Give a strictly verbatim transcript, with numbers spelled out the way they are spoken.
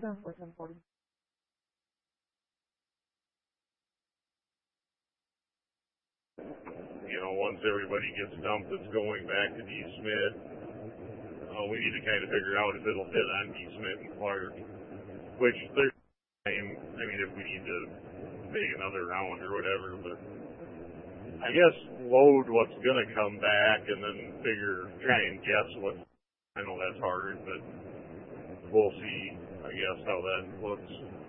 You know, once everybody gets dumped that's going back to D. Smith, uh, we need to kind of figure out if it'll fit on D. Smith and Clark, which there's time. I mean, if we need to make another round or whatever, but I guess load what's going to come back and then figure, try and guess what. I know that's hard, but we'll see, I guess, how that looks.